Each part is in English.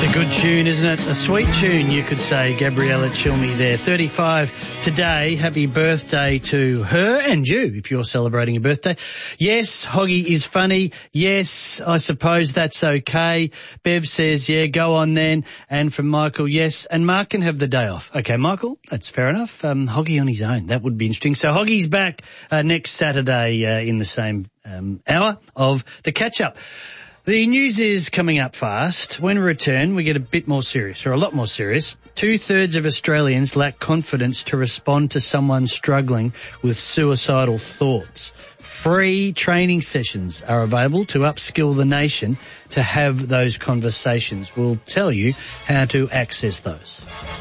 It's a good tune, isn't it? A sweet tune, you could say. Gabriella Chilmi there. 35 today. Happy birthday to her and you, if you're celebrating a birthday. Yes, Hoggy is funny. Yes, I suppose that's okay. Bev says, yeah, go on then. And from Michael, yes. And Mark can have the day off. Okay, Michael, that's fair enough. Hoggy on his own. That would be interesting. So Hoggy's back next Saturday in the same hour of the catch-up. The news is coming up fast. When we return, we get a bit more serious, or a lot more serious. 2/3 of Australians lack confidence to respond to someone struggling with suicidal thoughts. Free training sessions are available to upskill the nation to have those conversations. We'll tell you how to access those.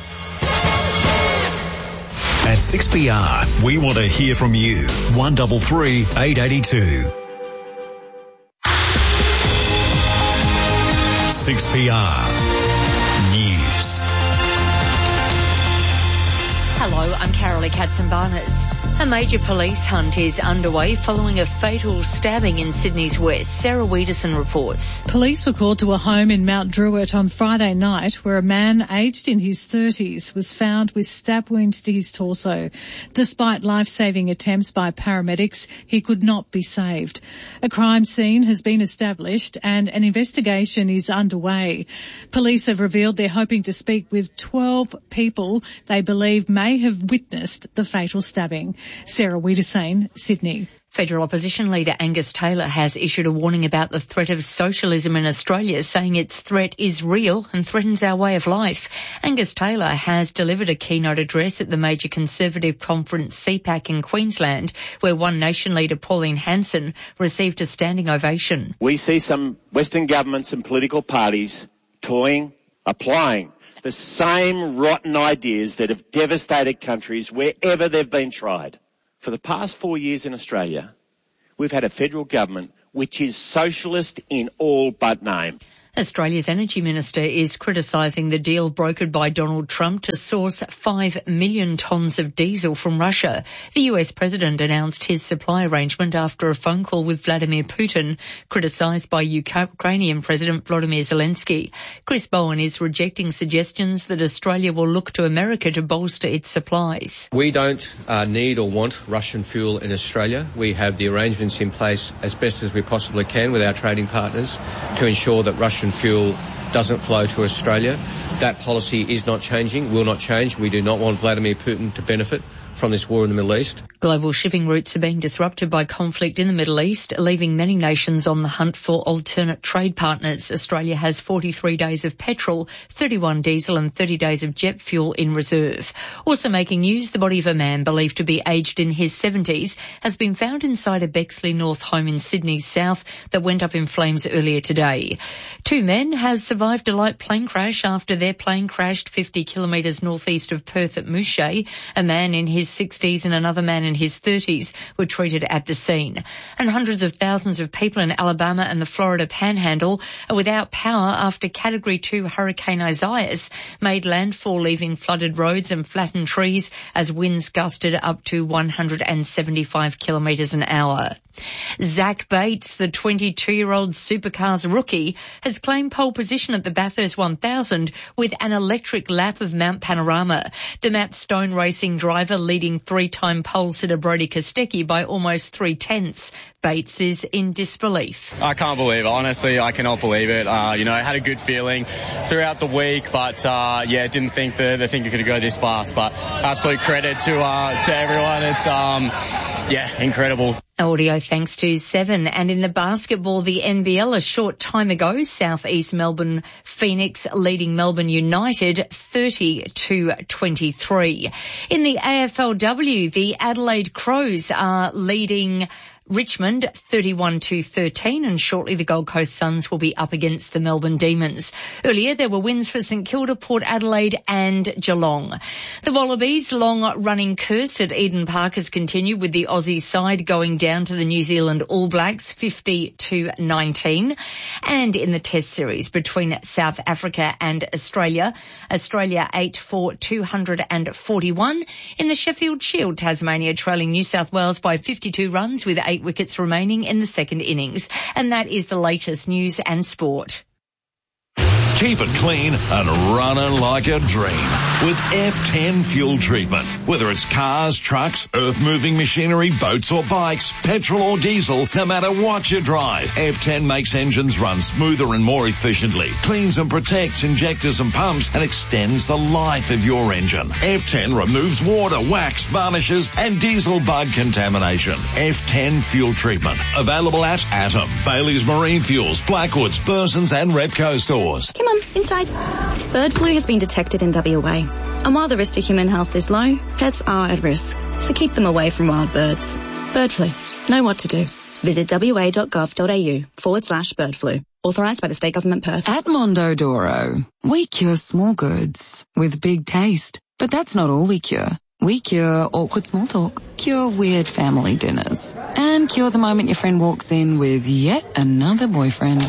At 6PR, we want to hear from you. 133 882. 6PR News. Hello, I'm Carolee Katzenbarnes. A major police hunt is underway following a fatal stabbing in Sydney's west. Sarah Wiedeson reports. Police were called to a home in Mount Druitt on Friday night where a man aged in his 30s was found with stab wounds to his torso. Despite life-saving attempts by paramedics, he could not be saved. A crime scene has been established and an investigation is underway. Police have revealed they're hoping to speak with 12 people they believe may have witnessed the fatal stabbing. Sarah Wiedeson, Sydney. Federal opposition leader Angus Taylor has issued a warning about the threat of socialism in Australia, saying its threat is real and threatens our way of life. Angus Taylor has delivered a keynote address at the major Conservative conference CPAC in Queensland, where One Nation leader Pauline Hanson received a standing ovation. We see some Western governments and political parties applying the same rotten ideas that have devastated countries wherever they've been tried. For the past 4 years in Australia, we've had a federal government which is socialist in all but name. Australia's Energy Minister is criticising the deal brokered by Donald Trump to source 5 million tonnes of diesel from Russia. The US President announced his supply arrangement after a phone call with Vladimir Putin, criticised by Ukrainian President Volodymyr Zelensky. Chris Bowen is rejecting suggestions that Australia will look to America to bolster its supplies. We don't need or want Russian fuel in Australia. We have the arrangements in place as best as we possibly can with our trading partners to ensure that Russian fuel doesn't flow to Australia. That policy is not changing, will not change. We do not want Vladimir Putin to benefit from this war in the Middle East. Global shipping routes are being disrupted by conflict in the Middle East, leaving many nations on the hunt for alternate trade partners. Australia has 43 days of petrol, 31 diesel and 30 days of jet fuel in reserve. Also making news, the body of a man believed to be aged in his 70s has been found inside a Bexley North home in Sydney's south that went up in flames earlier today. 2 men have survived a light plane crash after their plane crashed 50 kilometres northeast of Perth at Mouchet. A man in his 60s and another man in his 30s were treated at the scene. And hundreds of thousands of people in Alabama and the Florida Panhandle are without power after Category 2 Hurricane Isaias made landfall, leaving flooded roads and flattened trees as winds gusted up to 175 kilometres an hour. Zach Bates, the 22-year-old supercars rookie, has claimed pole position at the Bathurst 1000 with an electric lap of Mount Panorama. The Matt Stone Racing driver leading 3-time pole sitter Brodie Kostecki by almost 3/10. Bates is in disbelief. I can't believe it. Honestly, I cannot believe it. I had a good feeling throughout the week, but didn't think the thing could go this fast. But absolute credit to everyone. It's incredible. Audio thanks to Seven. And in the basketball, the NBL, a short time ago, South East Melbourne Phoenix leading Melbourne United 30-23. In the AFLW, the Adelaide Crows are leading Richmond 31-13, and shortly the Gold Coast Suns will be up against the Melbourne Demons. Earlier there were wins for St Kilda, Port Adelaide and Geelong. The Wallabies' long-running curse at Eden Park has continued, with the Aussie side going down to the New Zealand All Blacks 50-19. And in the Test series between South Africa and Australia 8 for 241. In the Sheffield Shield, Tasmania trailing New South Wales by 52 runs with 8 wickets remaining in the second innings. And that is the latest news and sport. Keep it clean and running like a dream with F10 fuel treatment. Whether it's cars, trucks, earth-moving machinery, boats or bikes, petrol or diesel, no matter what you drive, F10 makes engines run smoother and more efficiently, cleans and protects injectors and pumps, and extends the life of your engine. F10 removes water, wax, varnishes and diesel bug contamination. F10 fuel treatment. Available at Atom, Bailey's Marine Fuels, Blackwoods, Burson's and Repco stores. Come on, inside. Bird flu has been detected in WA. And while the risk to human health is low, pets are at risk. So keep them away from wild birds. Bird flu. Know what to do. Visit wa.gov.au/bird flu. Authorised by the State Government Perth. At Mondodoro, we cure small goods with big taste. But that's not all we cure. We cure awkward small talk, cure weird family dinners, and cure the moment your friend walks in with yet another boyfriend.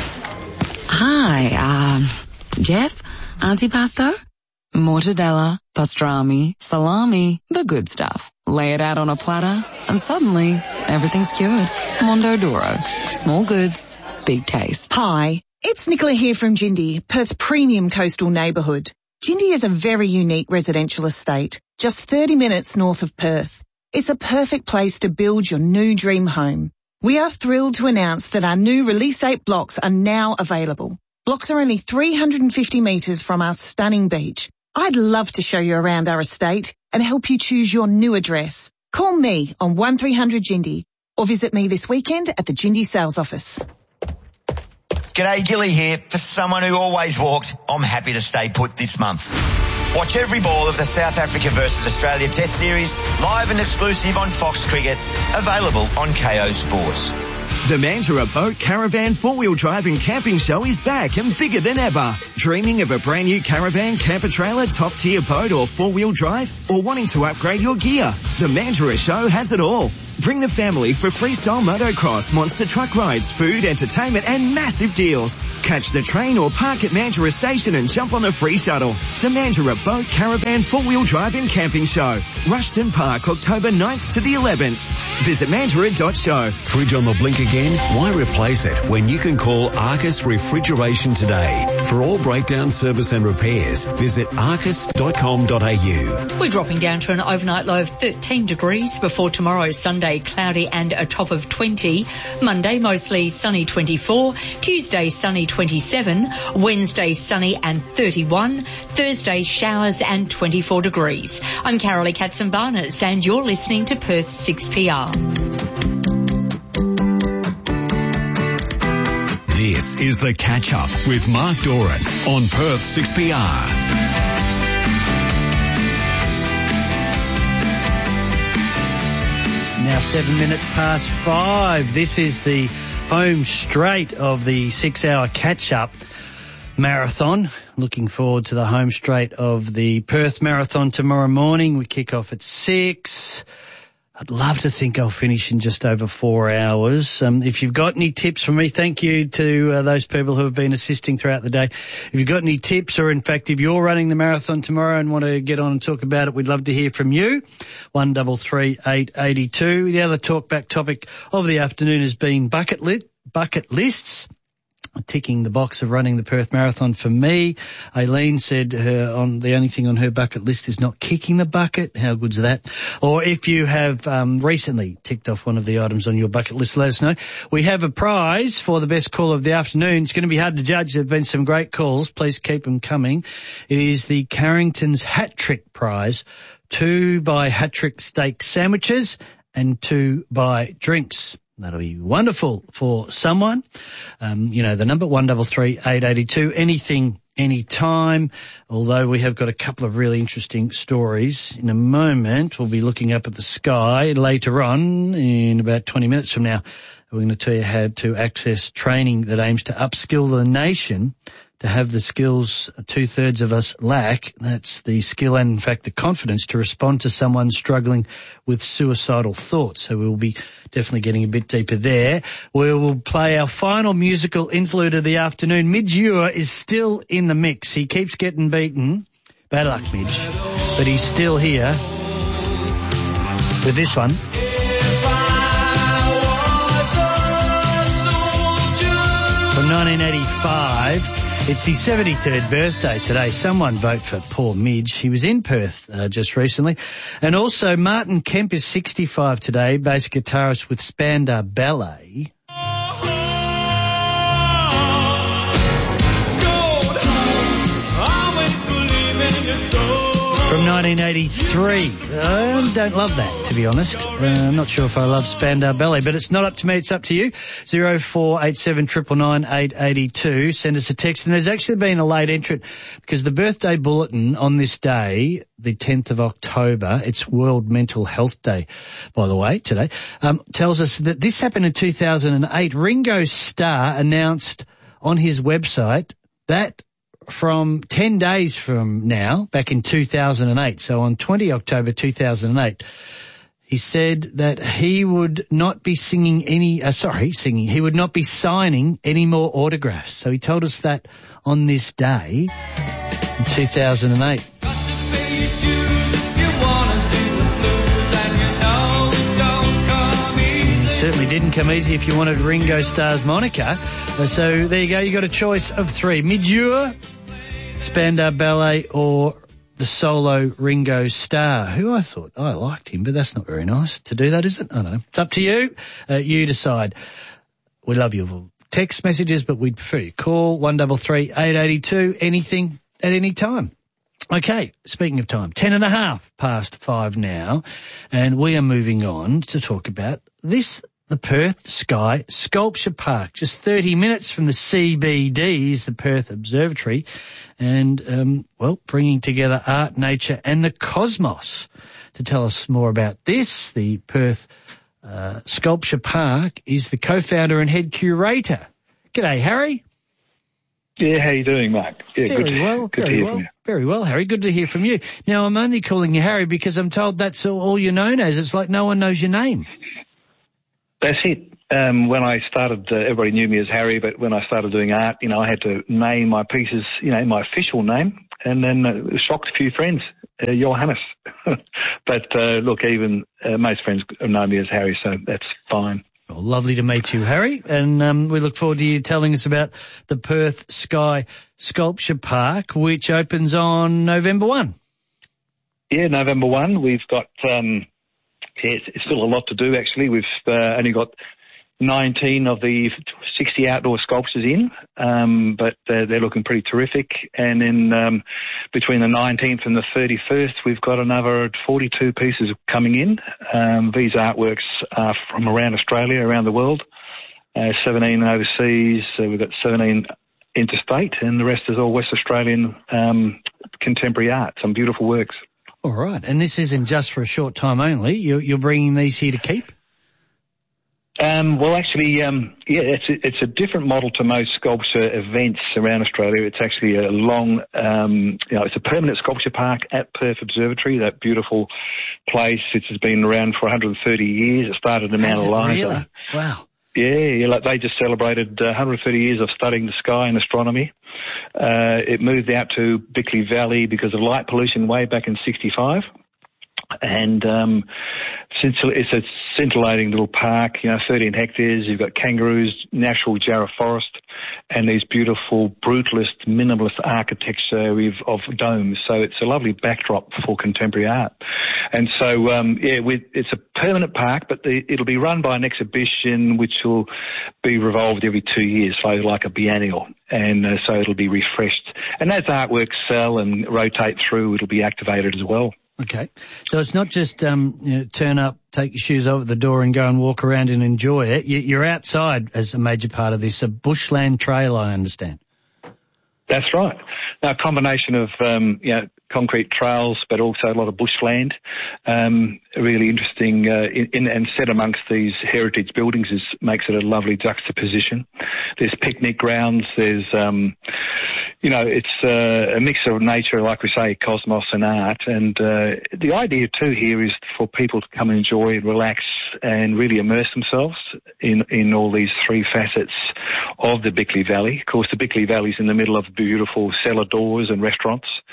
Hi, Jeff, antipasto, mortadella, pastrami, salami, the good stuff. Lay it out on a platter, and suddenly everything's cured. Mondodoro, small goods, big taste. Hi, it's Nicola here from Jindy, Perth's premium coastal neighbourhood. Jindy is a very unique residential estate, just 30 minutes north of Perth. It's a perfect place to build your new dream home. We are thrilled to announce that our new Release 8 blocks are now available. Blocks are only 350 metres from our stunning beach. I'd love to show you around our estate and help you choose your new address. Call me on 1300 Jindy or visit me this weekend at the Jindy sales office. G'day, Gilly here. For someone who always walks, I'm happy to stay put this month. Watch every ball of the South Africa versus Australia Test Series, live and exclusive on Fox Cricket, available on KO Sports. The Mandurah Boat Caravan 4-Wheel Drive and Camping Show is back and bigger than ever. Dreaming of a brand new caravan, camper trailer, top tier boat or 4-wheel drive? Or wanting to upgrade your gear? The Mandurah Show has it all. Bring the family for freestyle motocross, monster truck rides, food, entertainment and massive deals. Catch the train or park at Mandurah Station and jump on the free shuttle. The Mandurah Boat Caravan 4-Wheel Drive and Camping Show. Rushton Park, October 9th to the 11th. Visit mandurah.show. Fridge on the blink again? Why replace it when you can call Arcus Refrigeration today? For all breakdown service and repairs, visit arcus.com.au. We're dropping down to an overnight low of 13 degrees before tomorrow, Sunday. Cloudy and a top of 20. Monday, mostly sunny 24. Tuesday, sunny 27. Wednesday, sunny and 31. Thursday, showers and 24 degrees. I'm Carolee Katzenbarnes and you're listening to Perth 6PR. This is The Catch Up with Mark Doran on Perth 6PR. Now 7 minutes past 5. This is the home straight of the 6-hour catch-up marathon. Looking forward to the home straight of the Perth Marathon tomorrow morning. We kick off at 6. I'd love to think I'll finish in just over 4 hours. If you've got any tips for me, thank you to those people who have been assisting throughout the day. If you've got any tips or, in fact, if you're running the marathon tomorrow and want to get on and talk about it, we'd love to hear from you. 133 882. The other talkback topic of the afternoon has been bucket lists. Ticking the box of running the Perth Marathon for me. Aileen said the only thing on her bucket list is not kicking the bucket. How good's that? Or if you have recently ticked off one of the items on your bucket list, let us know. We have a prize for the best call of the afternoon. It's going to be hard to judge. There have been some great calls. Please keep them coming. It is the Carrington's Hat Trick prize. 2 buy Hat Trick steak sandwiches and 2 buy drinks. That'll be wonderful for someone. The number 133 882. Anything, anytime. Although we have got a couple of really interesting stories. In a moment, we'll be looking up at the sky. Later on, in about 20 minutes from now, we're going to tell you how to access training that aims to upskill the nation to have the skills 2/3 of us lack. That's the skill and, in fact, the confidence to respond to someone struggling with suicidal thoughts. So we'll be definitely getting a bit deeper there. We will play our final musical interlude of the afternoon. Midge Ure is still in the mix. He keeps getting beaten. Bad luck, Midge. But he's still here with this one. From 1985. It's his 73rd birthday today. Someone vote for poor Midge. He was in Perth just recently. And also Martin Kemp is 65 today, bass guitarist with Spandau Ballet. From 1983. I don't love that, to be honest. I'm not sure if I love Spandau Ballet, but it's not up to me, it's up to you. 0487 999 882. Send us a text. And there's actually been a late entrant because the birthday bulletin on this day, the 10th of October, it's World Mental Health Day, by the way, today, tells us that this happened in 2008. Ringo Starr announced on his website that from 10 days from now, back in 2008, so on 20 October 2008, he said that he would not be he would not be signing any more autographs. So he told us that on this day in 2008. Certainly didn't come easy if you wanted Ringo Starr's moniker. So there you go. You got a choice of three. Midge, Spandau Ballet, or the solo Ringo Starr, who I thought I liked him, but that's not very nice to do that, is it? I don't know. It's up to you. You decide. We love your text messages, but we'd prefer you call 133 882 anything at any time. Okay, speaking of time, 5:10 now, and we are moving on to talk about this, the Perth Sky Sculpture Park. Just 30 minutes from the CBD is the Perth Observatory, and, bringing together art, nature and the cosmos. To tell us more about this, the Perth Sculpture Park is the co-founder and head curator. G'day, Harry. Yeah, how you doing, Mark? Yeah, Very well, Harry. Good to hear from you. Now, I'm only calling you Harry because I'm told that's all you're known as. It's like no one knows your name. That's it. When I started, everybody knew me as Harry, but when I started doing art, I had to name my pieces, my official name, and then it shocked a few friends, Johannes. But look, even most friends know me as Harry, so that's fine. Well, lovely to meet you, Harry, and we look forward to you telling us about the Perth Sky Sculpture Park, which opens on November 1. Yeah, November 1. We've got, it's still a lot to do, actually. We've only got 19 of the 60 outdoor sculptures in, but they're looking pretty terrific. And then between the 19th and the 31st, we've got another 42 pieces coming in. These artworks are from around Australia, around the world, 17 overseas. We've got 17 interstate, and the rest is all West Australian contemporary art, some beautiful works. All right, and this isn't just for a short time only. You're bringing these here to keep? It's a different model to most sculpture events around Australia. It's actually a long, it's a permanent sculpture park at Perth Observatory, that beautiful place. It has been around for 130 years. It started in Mount Eliza. Really? Wow. Yeah, like they just celebrated 130 years of studying the sky and astronomy. It moved out to Bickley Valley because of light pollution way back in 65. And it's a scintillating little park, 13 hectares. You've got kangaroos, natural Jarrah forest, and these beautiful brutalist, minimalist architecture of domes. So it's a lovely backdrop for contemporary art. And so, it's a permanent park, but it'll be run by an exhibition which will be revolved every 2 years, so like a biennial. And so it'll be refreshed. And as artworks sell and rotate through, it'll be activated as well. Okay. So it's not just turn up, take your shoes off at the door and go and walk around and enjoy it. You're outside as a major part of this, a bushland trail, I understand. That's right. Now, a combination of, concrete trails, but also a lot of bushland. Really interesting, and set amongst these heritage buildings makes it a lovely juxtaposition. There's picnic grounds. There's, it's a mix of nature, like we say, cosmos and art. And the idea too here is for people to come and enjoy and relax and really immerse themselves in all these three facets of the Bickley Valley. Of course, the Bickley Valley is in the middle of beautiful cellar doors and restaurants.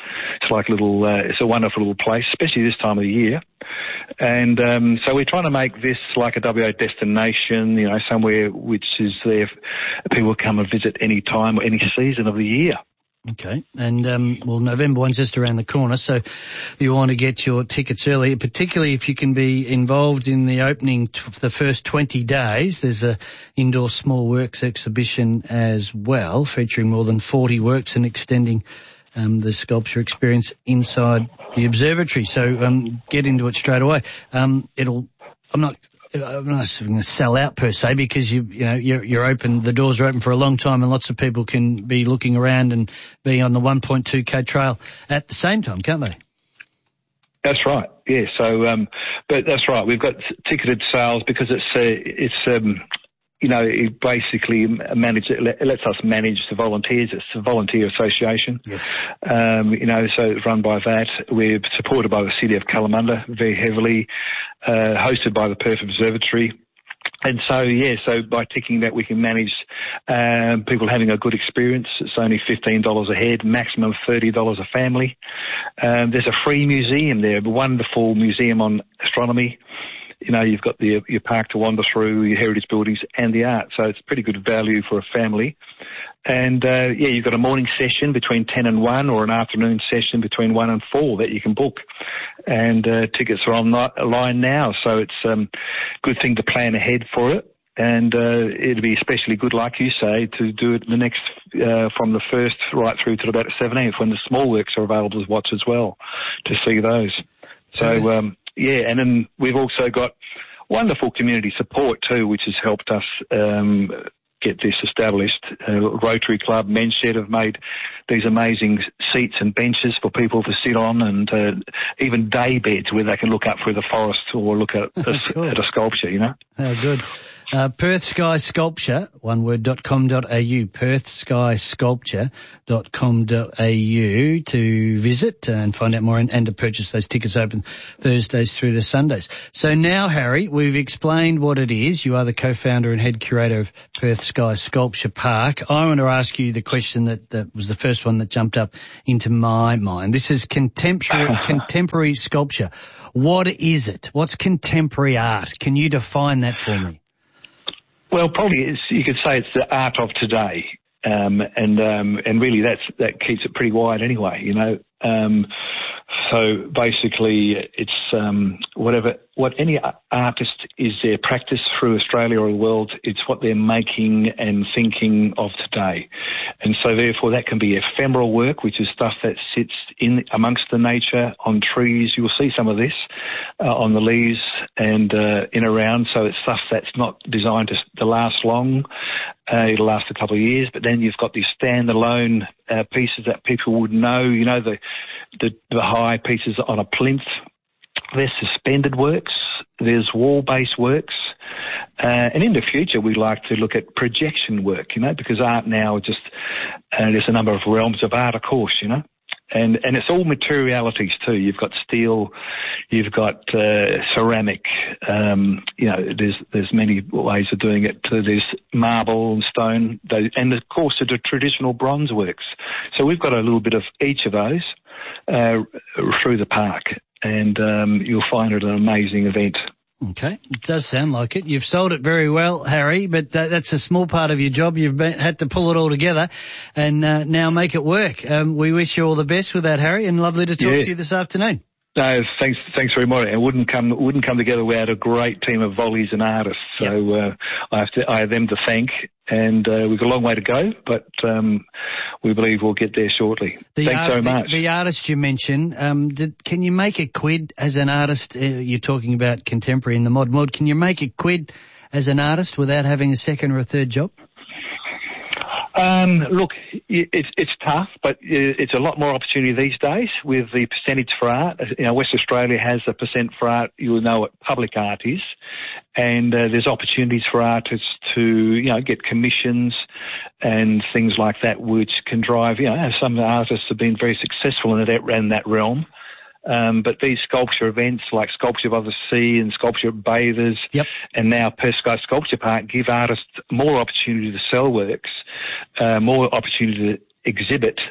It's like it's a wonderful little place, especially this time of the year. And so we're trying to make this like a WA destination, you know, somewhere which is there. People come and visit any time or any season of the year. Okay. And, well, November 1's just around the corner, so you want to get your tickets early, particularly if you can be involved in the opening for the first 20 days. There's a indoor small works exhibition as well, featuring more than 40 works and extending the sculpture experience inside the observatory. So, get into it straight away. I'm not going to sell out per se, because you're open, the doors are open for a long time, and lots of people can be looking around and be on the 1.2k trail at the same time, can't they? That's right. Yeah. So, but that's right. We've got ticketed sales because it basically it lets us manage the volunteers. It's a volunteer association. Yes. So it's run by that. We're supported by the City of Kalamunda very heavily, hosted by the Perth Observatory. And so by ticking that, we can manage people having a good experience. It's only $15 a head, maximum $30 a family. There's a free museum there, a wonderful museum on astronomy. You know, you've got your park to wander through, your heritage buildings and the art. So it's pretty good value for a family. And, you've got a morning session between 10 and 1 or an afternoon session between 1 and 4 that you can book. And, tickets are online now. So it's a good thing to plan ahead for it. And, it'd be especially good, like you say, to do it the next, from the 1st right through to about the 17th, when the small works are available to watch as well, to see those. So, and then we've also got wonderful community support too, which has helped us get this established. Rotary Club, Men's Shed have made these amazing seats and benches for people to sit on, and even day beds where they can look up through the forest or look at a sculpture, you know. Oh, good. Perth Sky Sculpture, one word, .com.au, perthskysculpture.com.au to visit and find out more and to purchase those tickets, open Thursdays through to Sundays. So now, Harry, we've explained what it is. You are the co-founder and head curator of Perth Sky Sculpture Park. I want to ask you the question that was the first one that jumped up into my mind. This is contemporary sculpture. What is it? What's contemporary art? Can you define that for me? Well, probably you could say it's the art of today, and really that keeps it pretty wide anyway, you know. So basically, it's what any artist is their practice through Australia or the world. It's what they're making and thinking of today, and so therefore that can be ephemeral work, which is stuff that sits in amongst the nature on trees. You'll see some of this on the leaves and in around. So it's stuff that's not designed to last long. It'll last a couple of years, but then you've got these standalone pieces that people would know. You know, the high pieces on a plinth. There's suspended works. There's wall-based works. And in the future, we like to look at projection work, you know, because art now just, there's a number of realms of art, of course, you know. And it's all materialities too. You've got steel, you've got ceramic, there's many ways of doing it. There's marble and stone, and of course the traditional bronze works. So we've got a little bit of each of those through the park, and you'll find it an amazing event. Okay, it does sound like it. You've sold it very well, Harry, but that's a small part of your job. You've had to pull it all together and now make it work. We wish you all the best with that, Harry, and lovely to talk to you this afternoon. No, thanks very much. It wouldn't come together without a great team of volleys and artists. So I have them to thank, and we've got a long way to go, but we believe we'll get there shortly. Thanks so much. The artist you mentioned, can you make a quid as an artist? You're talking about contemporary in the mod. Can you make a quid as an artist without having a second or a third job? Look, it's tough, but it's a lot more opportunity these days with the percentage for art. You know, West Australia has a percent for art. You'll know what public art is. And there's opportunities for artists to, you know, get commissions and things like that, which can drive, you know, some artists have been very successful in that realm. But these sculpture events like Sculpture by the Sea and Sculpture Bathers and now Perth Sky Sculpture Park give artists more opportunity to sell works, more opportunity to exhibit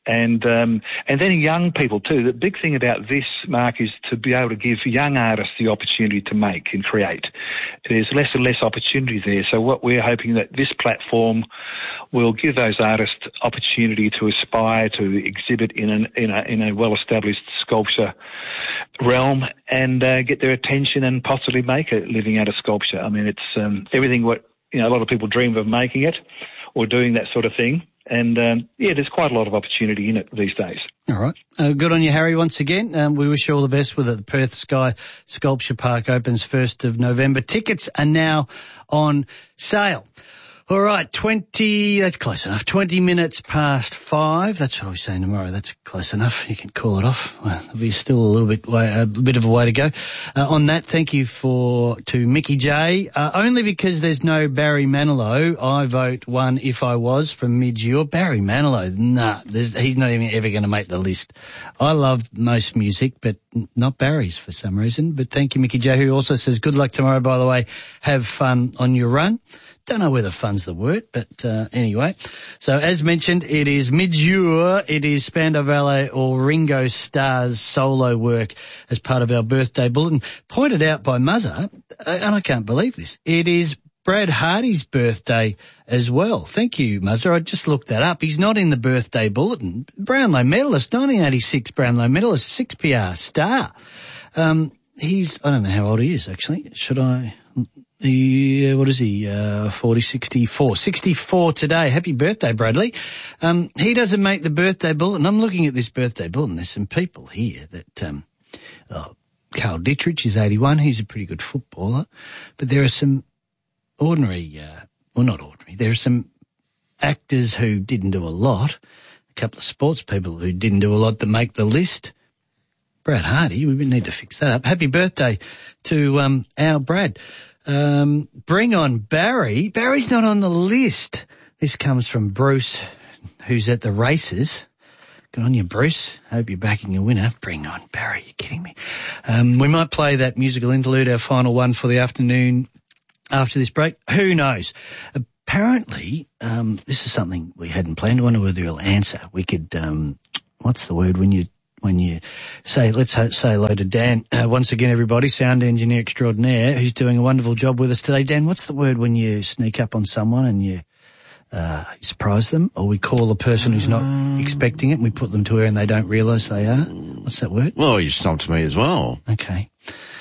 And then young people too. The big thing about this, Mark, is to be able to give young artists the opportunity to make and create. There's less and less opportunity there. So what we're hoping that this platform will give those artists opportunity to aspire to exhibit in a well-established sculpture realm and get their attention and possibly make a living out of sculpture. I mean, it's everything what a lot of people dream of making it or doing that sort of thing. And, there's quite a lot of opportunity in it these days. All right. Good on you, Harry, once again. We wish you all the best with it. The Perth Sky Sculpture Park opens 1st of November. Tickets are now on sale. All right, that's close enough. 20 minutes past 5. That's what I was saying tomorrow. That's close enough. You can call it off. Well, there'll be still a bit of a way to go. On that, thank you to Mickey J. Only because there's no Barry Manilow, I vote one if I was from Mid-Ure. Barry Manilow, he's not even ever going to make the list. I love most music, but not Barry's for some reason. But thank you, Mickey J, who also says good luck tomorrow, by the way. Have fun on your run. Don't know whether fun's the word, but anyway. So as mentioned, it is Mid-Ure, it is Spandau Ballet or Ringo Starr's solo work as part of our birthday bulletin. Pointed out by Muzzer, and I can't believe this, it is Brad Hardy's birthday as well. Thank you, Muzzer. I just looked that up. He's not in the birthday bulletin. Brownlow medalist, 1986 Brownlow medalist, 6PR star. I don't know how old he is actually. What is he? 64 today. Happy birthday, Bradley. He doesn't make the birthday bulletin. I'm looking at this birthday bulletin. There's some people here that, Carl Dietrich is 81. He's a pretty good footballer. But there are some not ordinary. There are some actors who didn't do a lot. A couple of sports people who didn't do a lot to make the list. Brad Hardy, we need to fix that up. Happy birthday to, our Brad. Bring on Barry. Barry's not on the list. This comes from Bruce, who's at the races. Good on you, Bruce. Hope you're backing your winner. Bring on Barry. You're kidding me. We might play that musical interlude, our final one for the afternoon after this break. Who knows? Apparently, this is something we hadn't planned. I wonder whether he'll answer. We could, what's the word when you say, let's say hello to Dan. Once again, everybody, sound engineer extraordinaire, who's doing a wonderful job with us today. Dan, what's the word when you sneak up on someone and you surprise them, or we call a person who's not expecting it and we put them to where and they don't realise they are? What's that word? Well, you stumped me as well. Okay.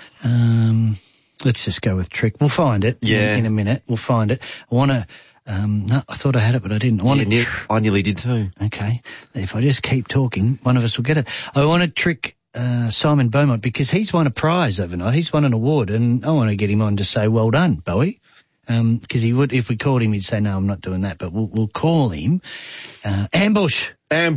Let's just go with trick. We'll find it in a minute. We'll find it. I want to... no, I thought I had it, but I didn't. I nearly did too. Okay. If I just keep talking, one of us will get it. I want to trick Simon Beaumont because he's won a prize overnight. He's won an award, and I want to get him on to say, well done, Bowie. Because he would, if we called him, he'd say, no, I'm not doing that, but we'll call him Ambush. I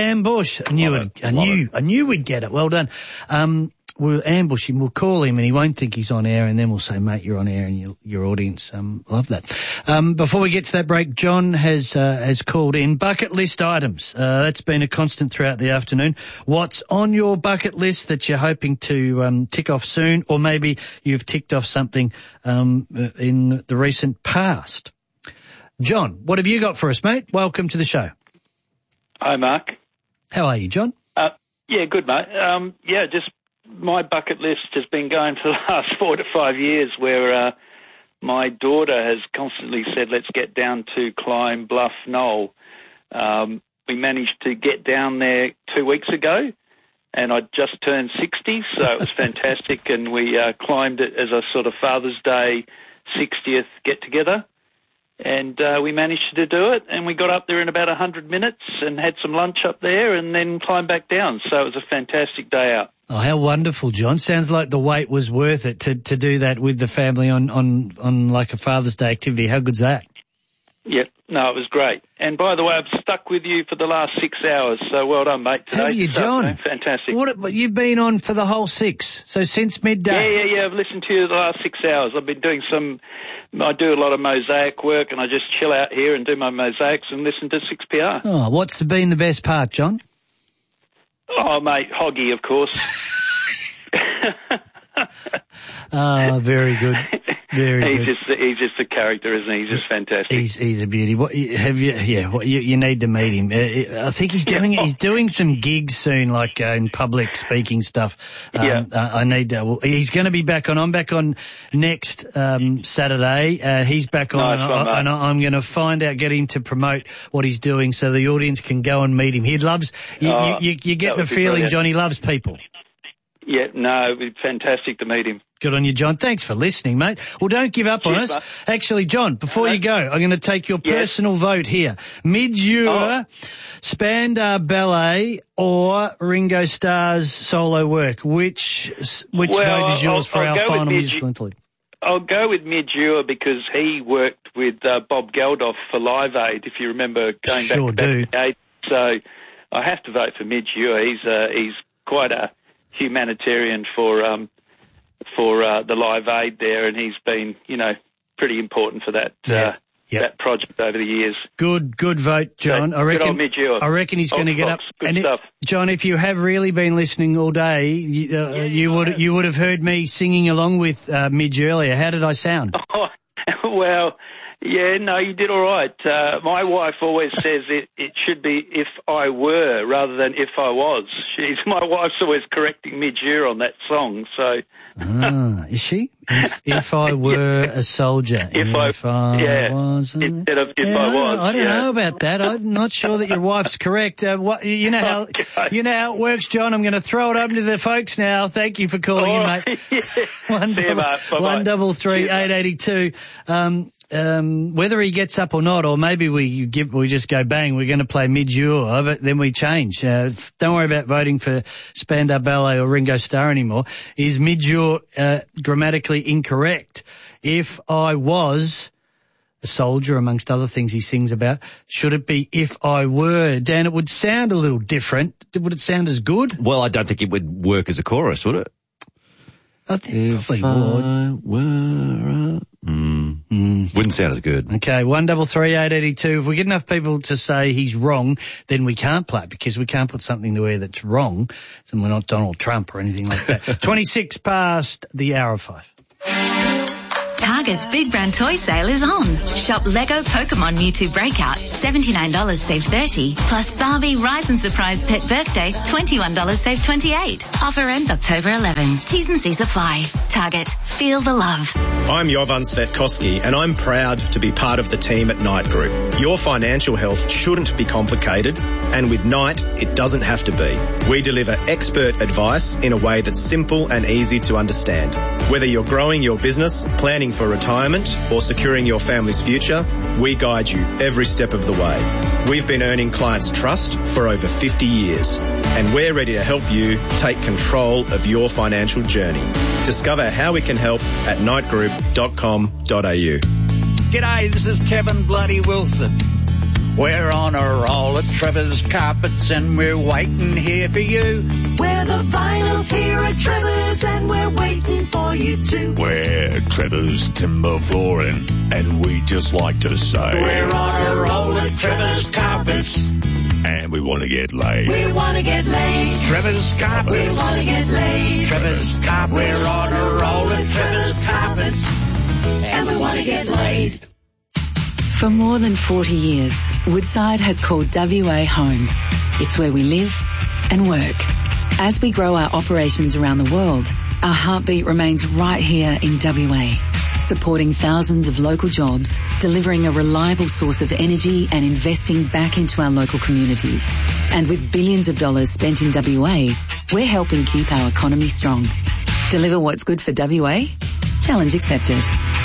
knew we'd get it. Well done. We'll ambush him, we'll call him and he won't think he's on air, and then we'll say, mate, you're on air, and your audience love that. Before we get to that break, John has called in bucket list items. That's been a constant throughout the afternoon. What's on your bucket list that you're hoping to tick off soon, or maybe you've ticked off something in the recent past? John, what have you got for us, mate? Welcome to the show. Hi, Mark. How are you, John? Yeah, good, mate. Just my bucket list has been going for the last 4 to 5 years, where my daughter has constantly said, let's get down to climb Bluff Knoll. We managed to get down there 2 weeks ago, and I just turned 60, so it was fantastic, and we climbed it as a sort of Father's Day 60th get-together. And we managed to do it, and we got up there in about 100 minutes and had some lunch up there and then climbed back down. So it was a fantastic day out. Oh, how wonderful, John. Sounds like the wait was worth it to do that with the family on like a Father's Day activity. How good's that? Yep. No, it was great. And by the way, I've stuck with you for the last 6 hours, so well done, mate, today. Have you, John? Fantastic. What, you've been on for the whole 6, so since midday? Yeah. I've listened to you the last 6 hours. I've been doing I do a lot of mosaic work, and I just chill out here and do my mosaics and listen to 6PR. Oh, what's been the best part, John? Oh, mate, Hoggy, of course. Very good. Very good. He's just a character, isn't he? He's just fantastic. He's a beauty. You need to meet him. I think he's doing some gigs soon, like in public speaking stuff. I need to. He's going to be back on. I'm back on next Saturday. He's back on, and I'm going to get him to promote what he's doing so the audience can go and meet him. He loves. You get the feeling, brilliant. John. He loves people. Yeah, no, it'd be fantastic to meet him. Good on you, John. Thanks for listening, mate. Well, don't give up on us. Mate. Actually, John, before you go, I'm going to take your personal vote here. Midge-Ure, Spandau Ballet, or Ringo Starr's solo work. Which vote is yours for our final musical interlude? I'll go with Midge-Ure because he worked with Bob Geldof for Live Aid, if you remember going back to the 80s. So I have to vote for Midge-Ure. He's quite a humanitarian for the Live Aid there, and he's been, pretty important for that that project over the years. Good vote, John. So, I reckon he's going to get up. Good stuff. John, if you have really been listening all day, you would have heard me singing along with Midge earlier. How did I sound? Oh, well. Yeah, no, you did all right. My wife always says it should be if I were rather than if I was. My wife's always correcting Midge-Ure on that song, so. Is she? If I were a soldier. If I was. Instead of if I was. I don't know about that. I'm not sure that your wife's correct. You know how it works, John. I'm going to throw it open to the folks now. Thank you for calling in, mate. 133 882. Whether he gets up or not, or maybe we just go bang, we're going to play Midge-Ure, but then we change. Don't worry about voting for Spandau Ballet or Ringo Starr anymore. Is Midge-Ure grammatically incorrect? If I was a soldier, amongst other things he sings about, should it be if I were? Dan, it would sound a little different. Would it sound as good? Well, I don't think it would work as a chorus, would it? I think probably would. Wouldn't sound as good. Okay, 133 882. If we get enough people to say he's wrong, then we can't play it because we can't put something to air that's wrong. So we're not Donald Trump or anything like that. 26 past the hour of 5. Target's Big Brand Toy Sale is on. Shop Lego Pokemon Mewtwo Breakout, $79 save $30. Plus Barbie Rise and Surprise Pet Birthday, $21 save $28. Offer ends October 11. T's and C's apply. Target. Feel the love. I'm Jovan Svetkoski and I'm proud to be part of the team at Knight Group. Your financial health shouldn't be complicated, and with Knight, it doesn't have to be. We deliver expert advice in a way that's simple and easy to understand. Whether you're growing your business, planning for retirement, or securing your family's future, we guide you every step of the way. We've been earning clients' trust for over 50 years, and we're ready to help you take control of your financial journey. Discover how we can help at knightgroup.com.au. G'day, this is Kevin Bloody Wilson. We're on a roll at Trevor's Carpets and we're waiting here for you. We're the vinyls here at Trevor's and we're waiting for you too. We're Trevor's Timber Flooring and we just like to say we're on a roll at Trevor's Carpets. And we want to get laid. We want to get laid. Trevor's Carpets. We want to get laid. Trevor's Carpets. We're on a roll at Trevor's Carpets. And we want to get laid. For more than 40 years, Woodside has called WA home. It's where we live and work. As we grow our operations around the world, our heartbeat remains right here in WA, supporting thousands of local jobs, delivering a reliable source of energy and investing back into our local communities. And with billions of dollars spent in WA, we're helping keep our economy strong. Deliver what's good for WA? Challenge accepted.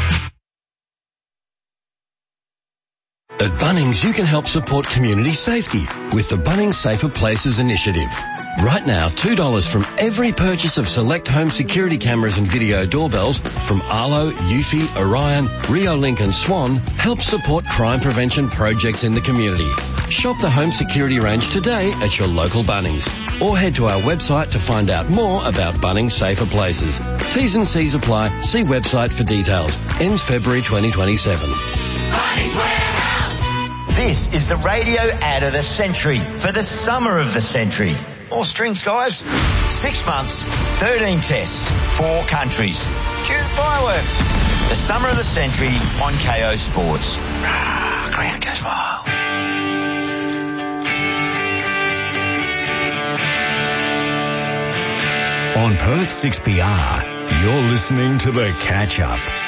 At Bunnings, you can help support community safety with the Bunnings Safer Places initiative. Right now, $2 from every purchase of select home security cameras and video doorbells from Arlo, Eufy, Orion, Riolink and Swan helps support crime prevention projects in the community. Shop the home security range today at your local Bunnings or head to our website to find out more about Bunnings Safer Places. T's and C's apply. See website for details. Ends February 2027. Bunnings Warehouse. This is the radio ad of the century for the summer of the century. More strings, guys. 6 months, 13 tests, 4 countries. Cue the fireworks. The summer of the century on KO Sports. Ground goes wild. On Perth 6PR, you're listening to The Catch Up.